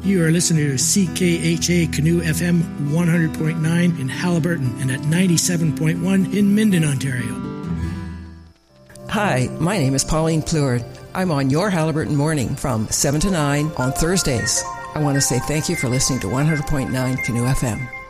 You are listening to CKHA Canoe FM 100.9 in Haliburton and at 97.1 in Minden, Ontario. Hi, my name is Pauline Pleward. I'm on your Haliburton morning from 7 to 9 on Thursdays. I want to say thank you for listening to 100.9 Canoe FM.